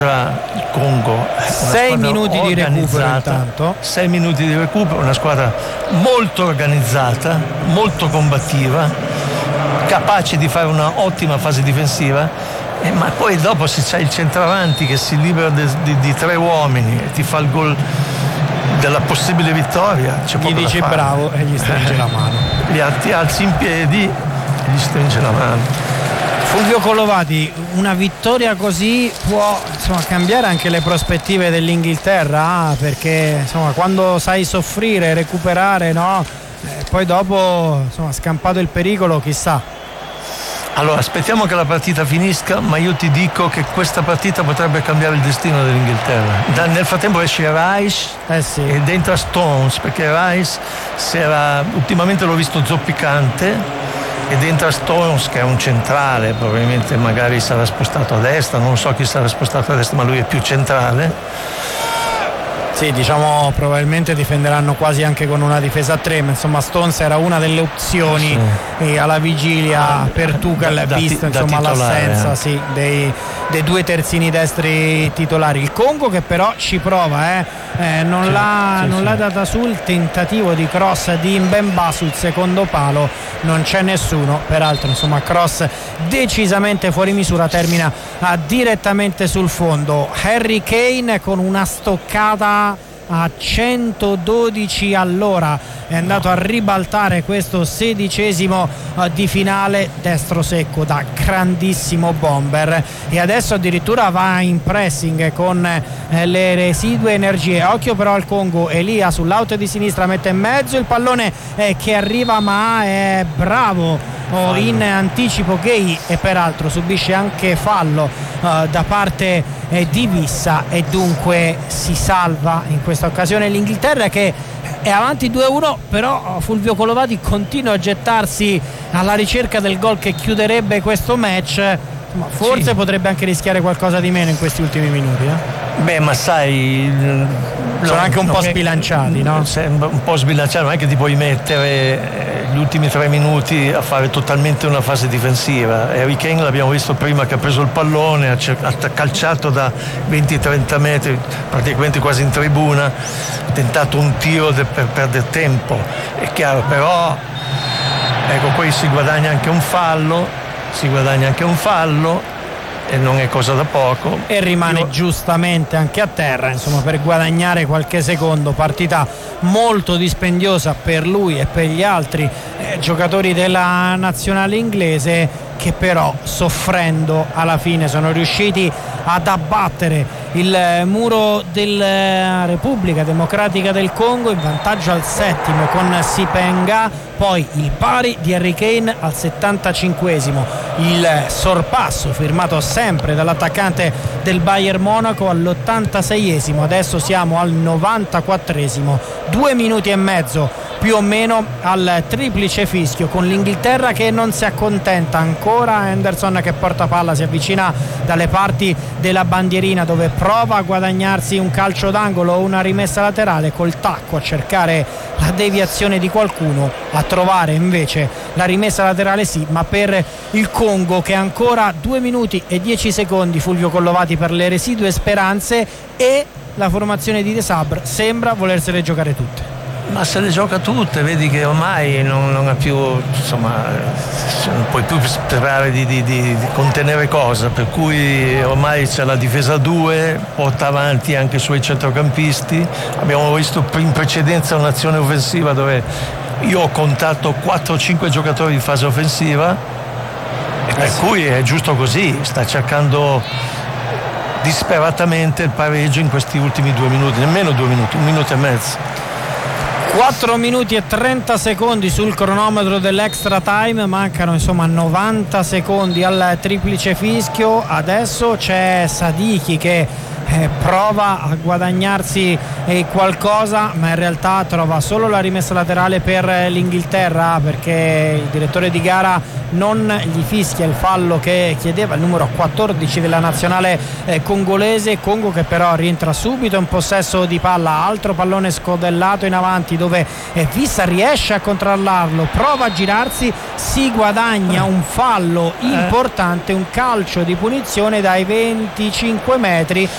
il Congo. 6 minuti di recupero intanto. 6 minuti di recupero, una squadra molto organizzata, molto combattiva, capace di fare una ottima fase difensiva, ma poi dopo se c'è il centravanti che si libera di 3 uomini e ti fa il gol della possibile vittoria, c'è gli dici bravo e gli stringe la mano. Ti alzi in piedi e gli stringe la mano. Fulvio Collovati, una vittoria così può cambiare anche le prospettive dell'Inghilterra, perché quando sai soffrire, recuperare, no? Poi dopo scampato il pericolo, chissà. Allora aspettiamo che la partita finisca, ma io ti dico che questa partita potrebbe cambiare il destino dell'Inghilterra. Nel frattempo esce Rice ed entra Stones, perché Rice ultimamente l'ho visto zoppicante, ed entra Stones che è un centrale, probabilmente magari sarà spostato a destra, non so chi sarà spostato a destra, ma lui è più centrale. Sì, probabilmente difenderanno quasi anche con una difesa a 3, ma insomma Stones era una delle opzioni alla vigilia per Tuchel, vista l'assenza dei 2 terzini destri titolari. Il Congo che però ci prova, non l'ha data sul tentativo di cross di Mbemba sul secondo palo, non c'è nessuno, peraltro cross decisamente fuori misura, termina direttamente sul fondo. Harry Kane con una stoccata a 112 all'ora è andato a ribaltare questo 16° di finale, destro secco da grandissimo bomber, e adesso addirittura va in pressing con le residue energie. Occhio però al Congo, Elia sull'out di sinistra mette in mezzo il pallone che arriva, ma è bravo in anticipo Gay, e peraltro subisce anche fallo da parte di Vissa, e dunque si salva in questa occasione l'Inghilterra, che è avanti 2-1, però Fulvio Collovati continua a gettarsi alla ricerca del gol che chiuderebbe questo match. Forse potrebbe anche rischiare qualcosa di meno in questi ultimi minuti. Beh, ma sai, sono anche un po' sbilanciati, no? Un po' sbilanciati, non è che ti puoi mettere gli ultimi 3 minuti a fare totalmente una fase difensiva. Harry Kane l'abbiamo visto prima che ha preso il pallone, ha calciato da 20-30 metri, praticamente quasi in tribuna, ha tentato un tiro per perdere tempo. È chiaro, però poi si guadagna anche un fallo e non è cosa da poco, e rimane giustamente anche a terra per guadagnare qualche secondo. Partita molto dispendiosa per lui e per gli altri giocatori della nazionale inglese, che però soffrendo alla fine sono riusciti ad abbattere il muro della Repubblica Democratica del Congo in vantaggio al 7° con Sipenga, poi il pari di Harry Kane al 75°, il sorpasso firmato sempre dall'attaccante del Bayern Monaco all'86°, adesso siamo al 94°, 2 minuti e mezzo più o meno al triplice fischio, con l'Inghilterra che non si accontenta ancora. Henderson che porta palla, si avvicina dalle parti della bandierina, dove prova a guadagnarsi un calcio d'angolo o una rimessa laterale, col tacco a cercare la deviazione di qualcuno, a trovare invece la rimessa laterale ma per il Congo, che ha ancora 2 minuti e 10 secondi, Fulvio Collovati, per le residue speranze, e la formazione di De Sabre sembra volersele giocare tutte. Ma se le gioca tutte, vedi che ormai non ha più, non puoi più sperare di contenere cosa, per cui ormai c'è la difesa 2, porta avanti anche i suoi centrocampisti. Abbiamo visto in precedenza un'azione offensiva dove io ho contato 4-5 giocatori di fase offensiva, e per cui è giusto così, sta cercando disperatamente il pareggio in questi ultimi 2 minuti, nemmeno 2 minuti, 1 minuto e mezzo. 4 minuti e 30 secondi sul cronometro dell'extra time, mancano 90 secondi al triplice fischio. Adesso c'è Sadiki che prova a guadagnarsi qualcosa, ma in realtà trova solo la rimessa laterale per l'Inghilterra, perché il direttore di gara non gli fischia il fallo che chiedeva il numero 14 della nazionale congolese. Congo che però rientra subito in possesso di palla, altro pallone scodellato in avanti, dove Vissa riesce a controllarlo, prova a girarsi, si guadagna un fallo importante, un calcio di punizione dai 25 metri,